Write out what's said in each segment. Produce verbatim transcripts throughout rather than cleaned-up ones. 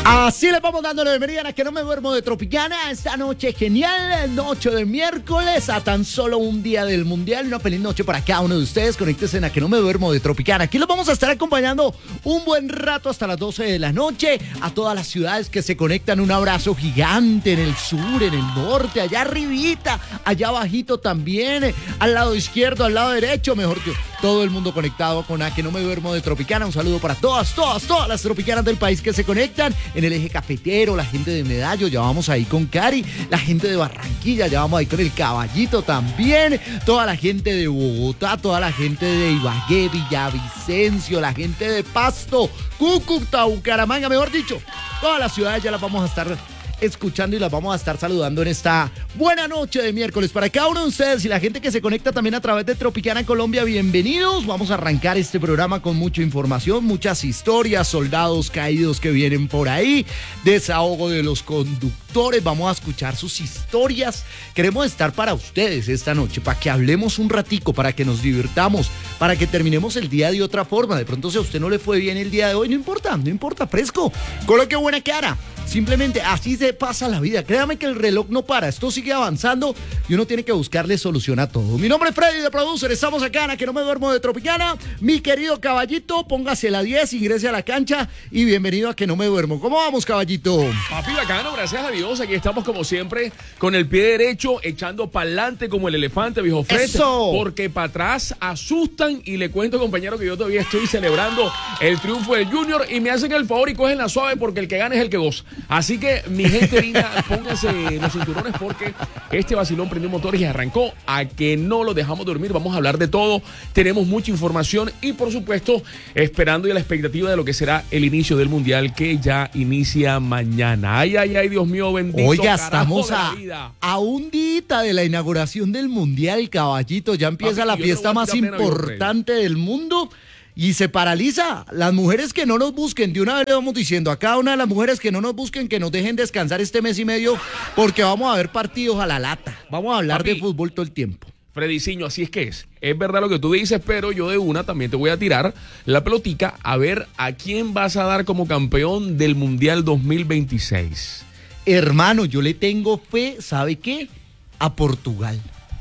Así les vamos dando la bienvenida a Que No Me Duermo de Tropicana. Esta noche genial, noche de miércoles, a tan solo un día del Mundial. Una feliz noche para cada uno de ustedes. Conéctense a Que No Me Duermo de Tropicana. Aquí los vamos a estar acompañando un buen rato hasta las doce de la noche. A todas las ciudades que se conectan, un abrazo gigante en el sur, en el norte, allá arribita, allá abajito también, al lado izquierdo, al lado derecho, mejor que todo el mundo conectado con A Que No Me Duermo de Tropicana. Un saludo para todas, todas, todas las tropicanas del país que se conectan. En el eje cafetero, la gente de Medallo, ya vamos ahí con Cari, la gente de Barranquilla, ya vamos ahí con el Caballito también, toda la gente de Bogotá, toda la gente de Ibagué, Villavicencio, la gente de Pasto, Cúcuta, Bucaramanga, mejor dicho, todas las ciudades ya las vamos a estar escuchando y las vamos a estar saludando en esta buena noche de miércoles para cada uno de ustedes y la gente que se conecta también a través de Tropicana Colombia. Bienvenidos, vamos a arrancar este programa con mucha información, muchas historias, soldados caídos que vienen por ahí, desahogo de los conductores, vamos a escuchar sus historias. Queremos estar para ustedes esta noche, para que hablemos un ratico, para que nos divirtamos, para que terminemos el día de otra forma. De pronto si a usted no le fue bien el día de hoy, no importa, no importa, fresco, coloque buena cara. Simplemente así se pasa la vida. Créame que el reloj no para, esto sigue avanzando y uno tiene que buscarle solución a todo. Mi nombre es Freddy de Producer, estamos acá en A Que No Me Duermo de Tropicana. Mi querido Caballito, póngase la diez, ingrese a la cancha y bienvenido a Que No Me Duermo. ¿Cómo vamos, Caballito? Papi bacano, gracias a Dios. Aquí estamos como siempre con el pie derecho, echando para adelante como el elefante, viejo Fred. ¡Eso! Porque para atrás asustan y le cuento, compañero, que yo todavía estoy celebrando el triunfo del Junior y me hacen el favor y cogen la suave porque el que gana es el que goza. Así que, mi gente linda, pónganse los cinturones porque este vacilón prendió motores y arrancó. A que no lo dejamos dormir, vamos a hablar de todo. Tenemos mucha información y, por supuesto, esperando y a la expectativa de lo que será el inicio del Mundial que ya inicia mañana. Ay, ay, ay, Dios mío, bendito. Oiga, estamos a, a un día de la inauguración del Mundial, Caballito. Ya empieza Papi, la fiesta más importante del mundo. Y se paraliza. Las mujeres que no nos busquen, de una vez le vamos diciendo a cada una de las mujeres que no nos busquen, que nos dejen descansar este mes y medio, porque vamos a ver partidos a la lata. Vamos a hablar Papi, de fútbol todo el tiempo. Frediciño, así es que es. Es verdad lo que tú dices, pero yo de una también te voy a tirar la pelotica a ver a quién vas a dar como campeón del Mundial dos mil veintiséis. Hermano, yo le tengo fe, ¿sabe qué? A Portugal.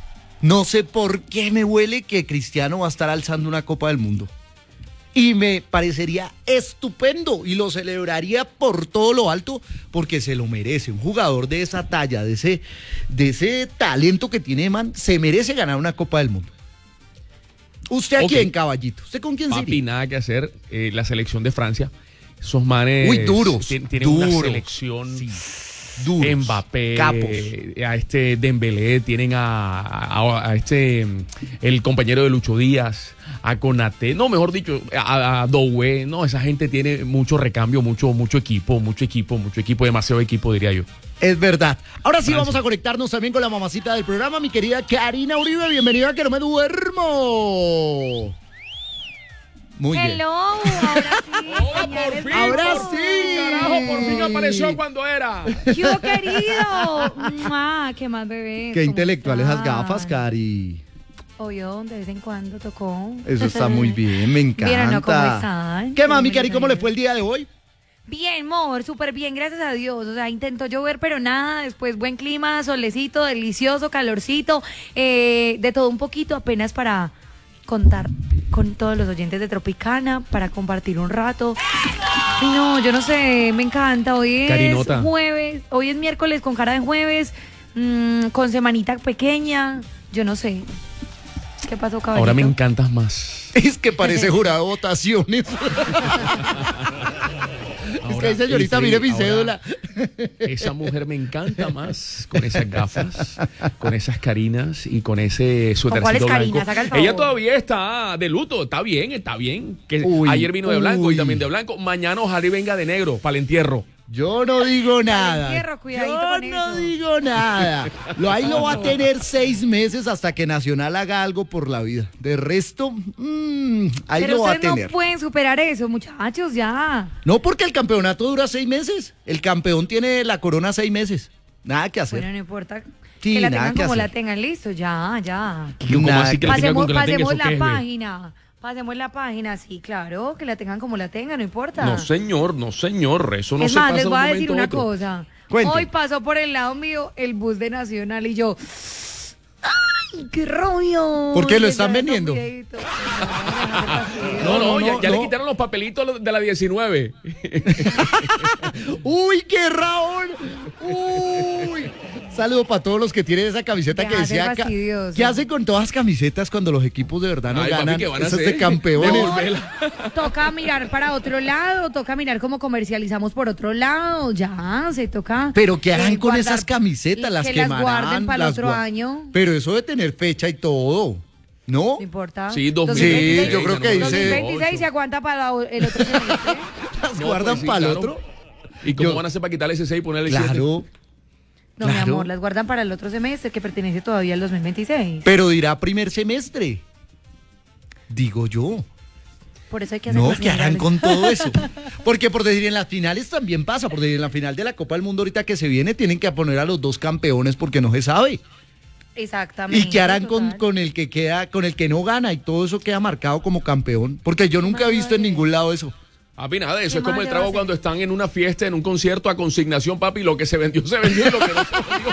No sé por qué me huele que Cristiano va a estar alzando una Copa del Mundo. Y me parecería estupendo y lo celebraría por todo lo alto porque se lo merece. Un jugador de esa talla, de ese, de ese talento que tiene, man, se merece ganar una Copa del Mundo. ¿Usted a okay. quién, Caballito? ¿Usted con quién Papi, sería? Nada que hacer. Eh, la selección de Francia. Esos manes... Uy, duros. Tienen duros, una selección... Sí. Duros, Mbappé, capos. A este Dembélé, tienen a, a, a este, el compañero de Lucho Díaz, a Konaté, no, mejor dicho, a, a Doué, no, esa gente tiene mucho recambio, mucho, mucho equipo, mucho equipo, mucho equipo, demasiado equipo, diría yo. Es verdad. Ahora sí Francia. Vamos a conectarnos también con la mamacita del programa, mi querida Karina Uribe, bienvenida a Que No Me Duermo. Muy Hello, bien. ahora sí. Hola, por fin, ahora por sí. Fin, carajo, por fin apareció cuando era. Yo, querido. ¡Mua! ¿Qué más, bebé? Qué intelectuales esas gafas, Cari. Obvio, de vez en cuando tocó. Eso está muy bien, me encanta. ¿Vieron, no? ¿Cómo están? ¿Qué más, mi Cari? ¿Cómo le fue el día de hoy? Bien, amor, súper bien, gracias a Dios. O sea, intentó llover, pero nada. Después, buen clima, solecito, delicioso, calorcito. Eh, de todo un poquito, apenas para contar con todos los oyentes de Tropicana, para compartir un rato. No, yo no sé, me encanta. Hoy es Carinota. jueves, hoy es miércoles con cara de jueves, mmm, con semanita pequeña, yo no sé. ¿Qué pasó, caballito? Ahora me encantas más. Es que parece jurado de votaciones. Es que, señorita, mire mi cédula. Esa mujer me encanta más con esas gafas, con esas carinas y con ese suétercito blanco. Ella todavía está de luto, está bien, está bien. Que uy, ayer vino de blanco uy. y también de blanco. Mañana ojalá y venga de negro para el entierro. Yo no digo nada. Entierro, Yo con no eso. digo nada. Lo, ahí lo va a tener seis meses hasta que Nacional haga algo por la vida. De resto, mmm, ahí Pero lo va a ustedes tener. no pueden superar eso, muchachos, ya. No, porque el campeonato dura seis meses. El campeón tiene la corona seis meses. Nada que hacer. Bueno, no importa. Sí, que la nada tengan que como hacer. la tengan, listo, ya, ya. ¿Cómo así que la tengan Pasemos, con que la tengan? pasemos ¿Eso la qué es, página. Pasemos la página, sí, claro, que la tengan como la tengan, no importa. No, señor, no, señor. Eso no es se más, pasa les de voy un a decir momento a una otro. cosa. Cuente. Hoy pasó por el lado mío el bus de Nacional y yo... ¡Ay, qué rollo! ¿Por qué lo Que están ya vendiendo? videíto. No, no, No, ya, no, ya no. le quitaron los papelitos de la diecinueve. ¡Uy, qué Raúl! ¡Uy! Saludo para todos los que tienen esa camiseta Ya, que decía... qué ca- fastidioso. ¿Qué hacen con todas las camisetas cuando los equipos de verdad no Ay, papi, ganan? ¿qué van a Esas hacer? de campeones. Devolverla. Toca mirar para otro lado, toca mirar cómo comercializamos por otro lado, ya, se toca. Pero ¿qué harán eh, con guardar- esas camisetas? Las que las quemarán. guarden para el las otro gua- año. Pero eso de tener fecha y todo, ¿no? No importa. Sí, dos mil Sí, veintiséis, yo creo que ya no dice- me dos mil acuerdo. veintiséis se aguanta para la- el otro semestre. Las No, guardan pues sí, para el claro. otro. ¿Y cómo Yo- van a hacer para quitarle ese seis y ponerle siete? Claro. No, mi Claro. amor, las guardan para el otro semestre que pertenece todavía al dos mil veintiséis. Pero dirá primer semestre. Digo yo. Por eso hay que hacer No, las ¿qué harán finales. con todo eso? Porque por decir, en las finales también pasa. Por decir, en la final de la Copa del Mundo ahorita que se viene, tienen que poner a los dos campeones porque no se sabe. Exactamente. ¿Y qué harán con, total. con el que queda, con el que no gana y todo eso queda marcado como campeón? Porque yo nunca he más visto en vale? ningún lado eso. Papi, nada, eso ¿Qué es como más el le trago va a cuando están en una fiesta, en un concierto a consignación, papi, lo que se vendió, se vendió y lo que no se vendió.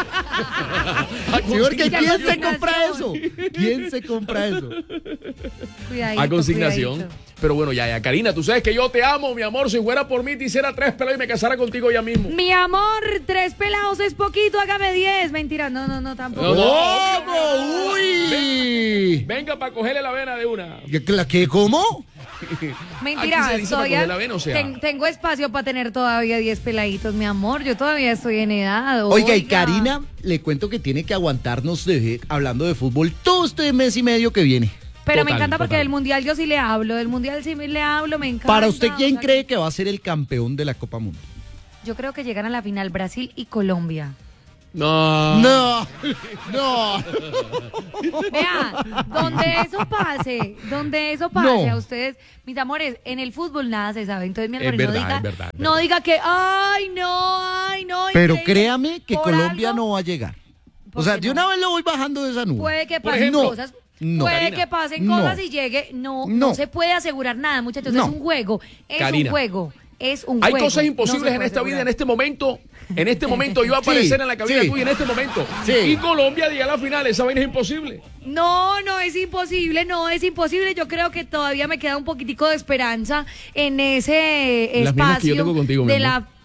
A Sí, porque ¿qué ¿quién se consignación? compra eso? ¿Quién se compra eso? Cuidadito, A consignación. cuidadito. Pero bueno, ya, ya, Karina, tú sabes que yo te amo, mi amor. Si fuera por mí, te hiciera tres pelos y me casara contigo ya mismo. Mi amor, tres pelados es poquito, hágame diez. Mentira, no, no, no, tampoco. No, no. ¿Cómo? ¡Uy! Venga para cogerle la vena de una. ¿Qué, la- qué, cómo? Mentira, Aquí se dice para estoy a- coger la vena, o sea. ten- tengo espacio para tener todavía diez peladitos, mi amor. Yo todavía estoy en edad. Oiga, y Karina, le cuento que tiene que aguantarnos de, hablando de fútbol todo este mes y medio que viene. Pero me Total, encanta porque total. del mundial yo sí le hablo. Del mundial sí le hablo, me encanta. Para usted, ¿quién o sea, cree que va a ser el campeón de la Copa Mundo? Yo creo que llegan a la final Brasil y Colombia. No. No, no. Vea, donde eso pase, donde eso pase No. a ustedes, mis amores, en el fútbol nada se sabe. Entonces, mi Es amor, verdad, no diga, es verdad, es no verdad. diga que, ay, no, ay, no. Pero increíble". créame que Por Colombia algo, no va a llegar. O ¿Por sea, qué de no? una vez lo voy bajando de esa nube. Puede que Por pasen ejemplo, cosas. no. Puede Karina, que pasen no. cosas y llegue. No, No. no se puede asegurar nada, muchachos. No. Es un juego. Es Karina, un juego. Es un Hay juego. cosas No imposibles se en puede esta vida, asegurar. en este momento. En este momento yo voy a aparecer Sí, en la cabina sí. tuya en este momento. Sí. Y Colombia llega a la final. Esa vaina es imposible. No, no es imposible, no es imposible. Yo creo que todavía me queda un poquitico de esperanza en ese Las mismas que yo espacio tengo contigo, mi de amor. la.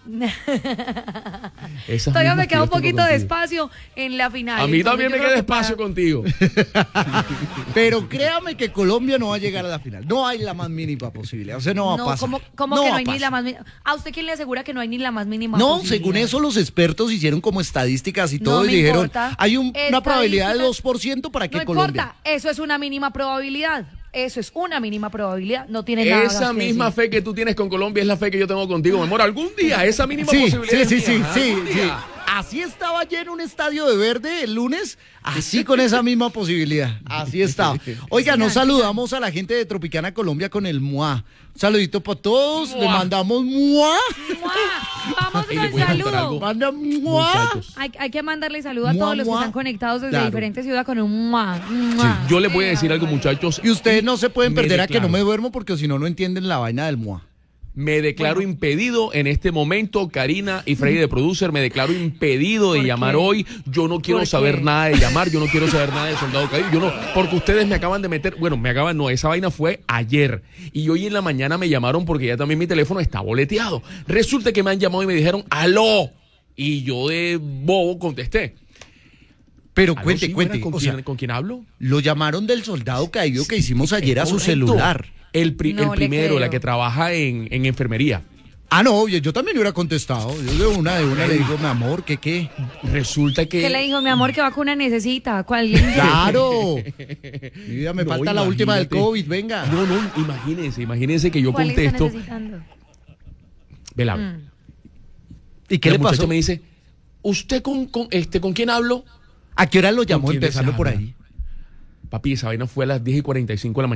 Esas Todavía mismas me que queda yo un tengo poquito de contigo. espacio en la final. A mí Entonces, también yo me creo queda que para- espacio contigo. Pero créame que Colombia no va a llegar a la final. No hay la más mínima posibilidad. O sea, no va a No, pasar. como, como que va no a hay ni pasar. la más mínima. ¿A usted quién le asegura que no hay ni la más mínima No, posibilidad? según eso los expertos hicieron como estadísticas y No todo y me dijeron, importa. hay un- una probabilidad de Estadísticas. dos por ciento para que No Colombia. importa, eso es una mínima probabilidad. Eso es una mínima probabilidad. No tiene nada Esa más que misma decir. fe que tú tienes con Colombia es la fe que yo tengo contigo, mi amor. Algún día, esa mínima Sí, posibilidad. sí, es sí, sí, mía. sí, Algún sí. día. Así estaba lleno un estadio de verde el lunes, así con esa misma posibilidad. Así estaba. Oiga, nos saludamos a la gente de Tropicana Colombia con el M U A. Un saludito para todos, le Mua. mandamos M U A. ¡Mua! Vamos Ey, con les voy a el contar algo. saludo. Manda M U A. Muchachos. Hay, hay que mandarle saludo a Mua, todos los que mua. están conectados desde Claro. diferentes ciudades con un mua, mua. Yo les voy a decir algo, muchachos. Y ustedes no se pueden Me perder a que no declaro. me duermo porque si no, no entienden la vaina del M U A. Me declaro impedido en este momento, Karina y Freddy de Producer, me declaro impedido de ¿Por llamar qué? hoy. Yo no quiero ¿Por saber qué? nada de llamar, yo no quiero saber nada de Soldado Caído. Yo no, porque ustedes me acaban de meter, bueno, me acaban, no, esa vaina fue ayer. Y hoy en la mañana me llamaron porque ya también mi teléfono está boleteado. Resulta que me han llamado y me dijeron, ¡aló! Y yo de bobo contesté. Pero "¿Aló, cuente, sí, cuente. buena, ¿Con, O quién, sea, ¿Con quién hablo? lo llamaron del soldado caído que hicimos ayer a su Correcto. celular. El, pri- No el le primero, creo. la que trabaja en, en enfermería. Ah, no, obvio, yo también hubiera contestado. Yo de una, de una le digo, mi amor, ¿qué qué? Resulta que... ¿Qué le dijo mi amor? ¿Qué vacuna necesita? ¿Cuál línea? ¡Claro! Mi vida, me No, falta la última del imagínate. COVID, venga. No, no, imagínense, imagínense que yo ¿Cuál está contesto. necesitando? Vela, Mm. ¿Y qué la le muchacha pasó? me dice, ¿usted con, con, este, con quién hablo? ¿A qué hora lo llamó ¿Con quién empezando se por habla? ahí? Papi, esa vaina fue a las diez y cuarenta y cinco de la mañana.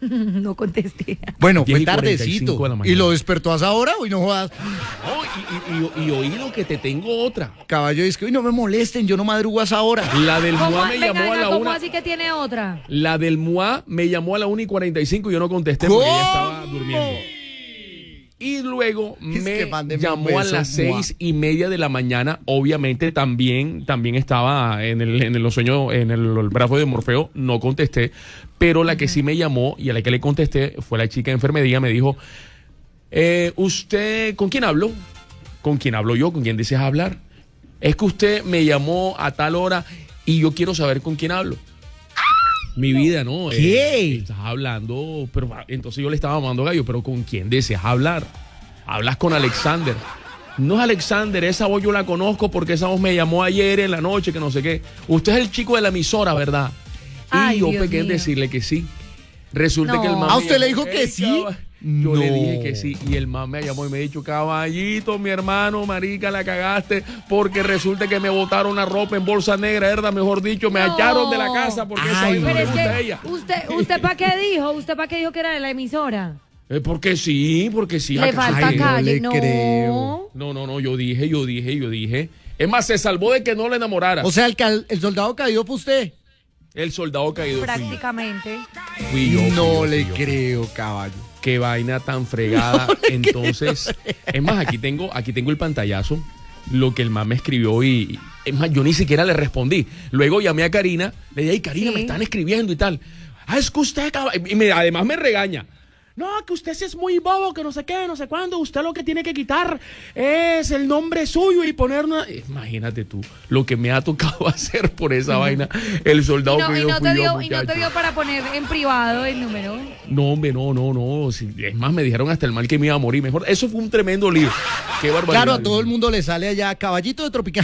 No contesté. Bueno, diez fue y cuarenta y cinco tardecito. de la mañana. ¿Y lo despertó a esa hora? Uy, no jodas. No, y, y, y, y oído que te tengo otra. Caballo dice que, uy, no me molesten, yo no madrugo a esa hora. La del ¿Cómo, M U A me venga, llamó a venga, la ¿cómo una. así que tiene otra? La del M U A me llamó a la una y cuarenta y cinco y yo no contesté porque ella estaba ¿Cómo? durmiendo. Y luego Es me que mándeme un llamó a beso, las M U A. seis y media de la mañana. Obviamente también, también estaba en el, en los sueños, en el, el brazo de Morfeo. No contesté. Pero la que sí me llamó y a la que le contesté fue la chica de enfermería. Me dijo, eh, ¿usted con quién habló? ¿Con quién hablo yo? ¿Con quién deseas hablar? Es que usted me llamó a tal hora y yo quiero saber con quién hablo. Mi vida, ¿no? ¿Qué? Eh, estás hablando, pero entonces yo le estaba mandando gallo, pero ¿con quién deseas hablar? Hablas con Alexander. No es Alexander, esa voz yo la conozco porque esa voz me llamó ayer en la noche, que no sé qué. Usted es el chico de la emisora, ¿verdad? Ay, y yo Dios pequé en mío. decirle que sí. Resulta No. que el man ¿A me usted le llamó, dijo que "Ey, sí? caba-". Yo le No. dije que sí. Y el man me llamó y me dijo, caballito, mi hermano, marica, la cagaste porque resulta que me botaron una ropa en bolsa negra, ¿verdad? Mejor dicho, me No. echaron de la casa porque esa Ay, vaina no Pero le es gusta a que, ella. ¿usted, usted para qué dijo? ¿Usted para qué dijo que era de la emisora? Eh, porque sí, porque sí. Le ¿acaso falta Ay, que- no calle, le no. creo. No, no, no, yo dije, yo dije, yo dije. Es más, se salvó de que no le enamorara. O sea, el, cal- el soldado caído fue usted. El soldado caído fui yo. Prácticamente. Fui yo, fui No yo, le fui yo. creo, caballo. Qué vaina tan fregada. Entonces, es más, aquí tengo, aquí tengo el pantallazo, lo que el man me escribió y, es más, yo ni siquiera le respondí. Luego llamé a Karina, le dije, ay, Karina, Sí. me están escribiendo y tal. Ah, es que usted, cab-". y me- además me regaña. No, que usted sí es muy bobo, que no sé qué, no sé cuándo. Usted lo que tiene que quitar es el nombre suyo y poner una... Imagínate tú, lo que me ha tocado hacer por esa vaina. El soldado Y no, que y yo no fui te yo, dio, y no te muchacho. dio para poner en privado el número. No, hombre, no, no, no. Si- es más, me dijeron hasta el mal que me iba a morir. Mejor, eso fue un tremendo lío. Qué barbaridad. Claro, a todo el mundo le sale allá caballito de Tropical.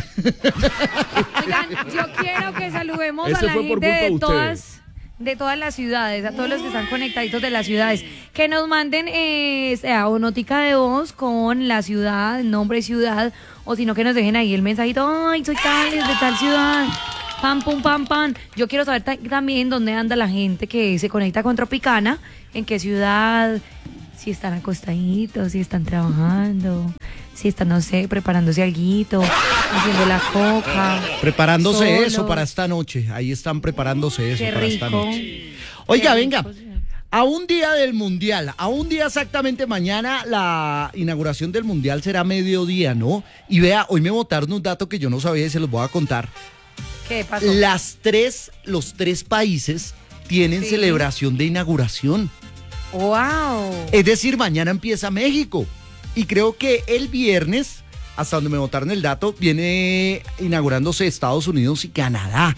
Oigan, yo quiero que saludemos Ese a la fue por gente culpa de de ustedes. todas, de todas las ciudades, a todos los que están conectaditos de las ciudades, que nos manden eh, sea, o notica de voz con la ciudad, el nombre de ciudad, o si no que nos dejen ahí el mensajito, ay, soy tal, es de tal ciudad. Pam, pum, pam, pam. Yo quiero saber ta- también dónde anda la gente que se conecta con Tropicana, en qué ciudad, si están acostaditos, si están trabajando, si están, no sé, preparándose alguito, haciendo la coca. Preparándose Solos. eso para esta noche. Ahí están preparándose eso Qué para esta rico. noche. Oiga, Qué venga. rico, sí. A un día del Mundial, a un día exactamente mañana, la inauguración del Mundial será mediodía, ¿no? Y vea, hoy me botaron un dato que yo no sabía y se los voy a contar. ¿Qué pasó? Las tres, los tres países tienen Sí. celebración de inauguración. ¡Wow! Es decir, mañana empieza México. Y creo que el viernes, hasta donde me botaron el dato, viene inaugurándose Estados Unidos y Canadá.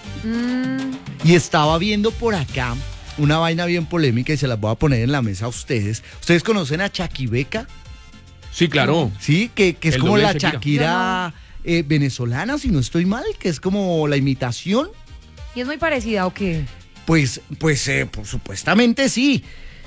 Mm, Y estaba viendo por acá una vaina bien polémica y se las voy a poner en la mesa a ustedes. ¿Ustedes conocen a Chaquibeca? Sí, claro. Sí, que, que es El como doble la de Shakira. Shakira eh, venezolana, si no estoy mal, que es como la imitación. ¿y es muy parecida o qué? Pues, pues, eh, pues, supuestamente sí.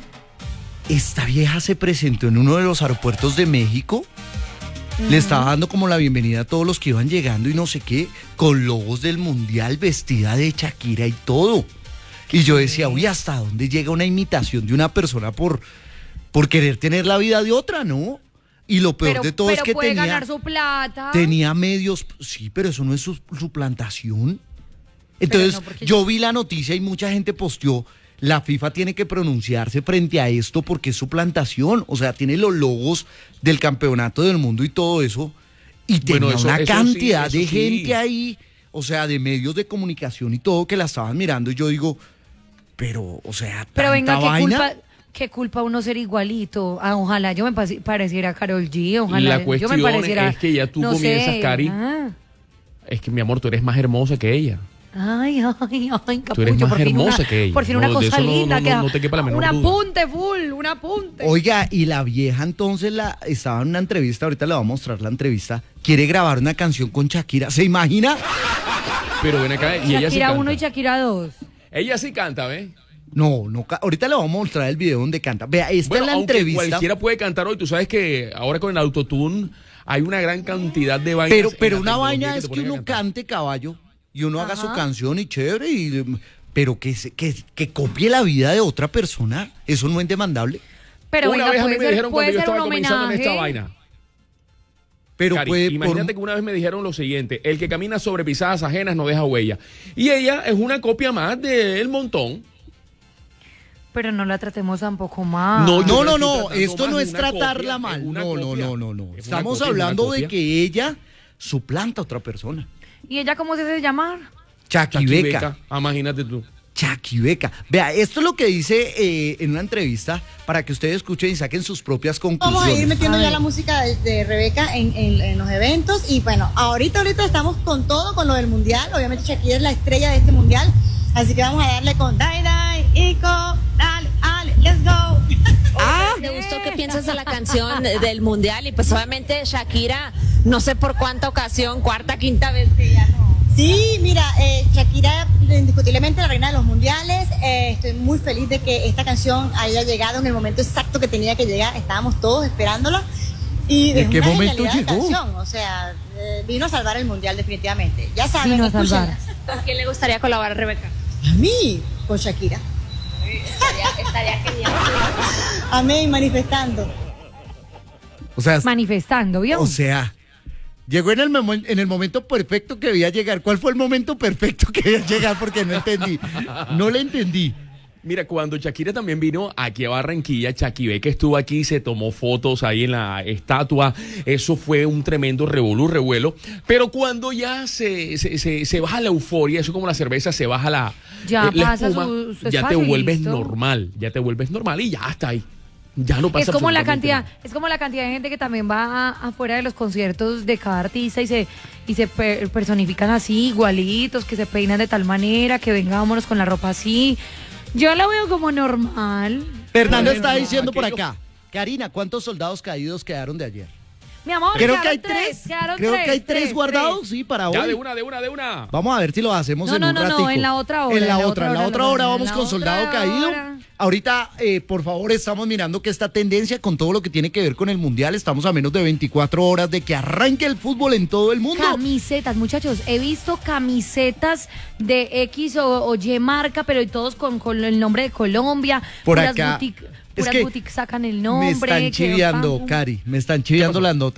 Esta vieja se presentó en uno de los aeropuertos de México. Le estaba dando como la bienvenida a todos los que iban llegando y no sé qué, con logos del Mundial, vestida de Shakira y todo. Y yo decía, uy, ¿hasta dónde llega una imitación de una persona por, por querer tener la vida de otra, no? Y lo peor Pero, de todo pero es que puede tenía, ganar su plata. tenía medios, sí, pero eso no es su- suplantación. Entonces, no, porque yo vi la noticia y mucha gente posteó, la FIFA tiene que pronunciarse frente a esto porque es suplantación, o sea, tiene los logos del campeonato del mundo y todo eso, y tenía Bueno, eso- una eso sí, cantidad eso de sí. gente ahí, o sea, de medios de comunicación y todo que la estaban mirando y yo digo, pero, o sea, Pero tanta venga, qué vaina. culpa, qué culpa uno ser igualito. Ah, ojalá yo me pase- pareciera a Karol G, ojalá La yo cuestión me pareciera. es que ya tú no comienzas, sé, Cari. ah. Es que, mi amor, tú eres más hermosa que ella. Ay, ay, ay, Tú eres capullo, más por fin hermosa una, que ella. por fin No, una de cosa eso no- linda. no- que- no te quepa la menor un duda. apunte full, un apunte. Oiga, y la vieja entonces la estaba en una entrevista, ahorita le voy a mostrar la entrevista, quiere grabar una canción con Shakira, ¿se imagina? Pero ven acá y ella sí Shakira canta. uno y Shakira dos. Ella sí canta, ¿ves? No, no, ca- ahorita le vamos a mostrar el video donde canta. Vea, esta Bueno, es la aunque entrevista. cualquiera puede cantar hoy. Tú sabes que ahora con el autotune hay una gran cantidad de vainas. Pero, en pero la una tecnología vaina te es que ponen a uno cantar. cante caballo y uno haga su Ajá. canción y chévere. Y, pero que, se- que, que copie la vida de otra persona, ¿eso no es demandable? Pero una venga, vez a mí puede me ser, dijeron puede cuando yo ser un estaba comenzando en esta homenaje. vaina. Pero Cari, puede... imagínate por- que una vez me dijeron lo siguiente: el que camina sobre pisadas ajenas no deja huella. Y ella es una copia más del montón. Pero no la tratemos tampoco mal. No, yo No, no, estoy no, tratando esto más no de es una tratarla copia, mal. es una No, no, copia. no, no, no. Es una Estamos copia, es una hablando de copia. que ella suplanta a otra persona. ¿Y ella cómo se hace llamar? Chaquibeca. Chaquibeca. Ah, imagínate tú. Chaquibeca. Vea, esto es lo que dice eh, en una entrevista para que ustedes escuchen y saquen sus propias conclusiones. Vamos a ir metiendo A ya ver. la música de, de Rebeca en, en- en los eventos y bueno, ahorita ahorita estamos con todo, con lo del mundial, obviamente Shakira es la estrella de este mundial, así que vamos a darle con Dai Dai, Ico, dale, dale, let's go. Ah, ¿te gustó? ¿Qué piensas de la canción del mundial? Y pues obviamente Shakira, no sé por cuánta ocasión, cuarta, quinta vez que ya no. Sí, mira, eh, Shakira indiscutiblemente la reina de los mundiales, eh, estoy muy feliz de que esta canción haya llegado en el momento exacto que tenía que llegar, estábamos todos esperándola. Y ¿En es qué una momento genialidad de llegó? canción, o sea, eh, vino a salvar el mundial definitivamente. Ya saben, Vino a salvar. escúchenla. ¿Con quién le gustaría colaborar, Rebeca? A mí, con Shakira. Estaría, estaría genial. Amén, manifestando. O sea, Manifestando, ¿vio? o sea, llegó en el, momen- en el momento perfecto que debía llegar. ¿Cuál fue el momento perfecto que debía llegar? Porque no entendí. No le entendí. Mira, cuando Shakira también vino aquí a Barranquilla, Chaquibeca estuvo aquí, se tomó fotos ahí en la estatua. Eso fue un tremendo revolú, revuelo. Pero cuando ya se, se, se, se baja la euforia, eso como la cerveza, se baja la, Ya eh, la pasa espuma, su- su ya te espacio y vuelves listo. normal, ya te vuelves normal y ya está ahí. Ya no pasa Es como la absolutamente cantidad, nada. es como la cantidad de gente que también va a- afuera de los conciertos de cada artista y se y se per- personifican así, igualitos, que se peinan de tal manera, que vengámonos con la ropa así. Yo la veo como normal. Fernando Bueno, está no, diciendo por aquello- acá. Karina, ¿cuántos soldados caídos quedaron de ayer? Mi amor, Creo quedaron que hay tres, tres. quedaron Creo que hay tres tres, guardados, tres. sí, para Ya hoy. de una, de una, de una. Vamos a ver si lo hacemos No, en no, un no, no, ratico. en la otra hora, En la otra, en la otra hora vamos en la con otra soldado caído. hora. Ahorita, eh, por favor, estamos mirando que esta tendencia con todo lo que tiene que ver con el Mundial, estamos a menos de veinticuatro horas de que arranque el fútbol en todo el mundo. Camisetas, muchachos, he visto camisetas de X o, o Y marca, pero todos con, con el nombre de Colombia. Por puras acá. boutique- Es puras que boutiques sacan el Me nombre. están que chiviando, pam, pum. Cari, me están chiviando las notas.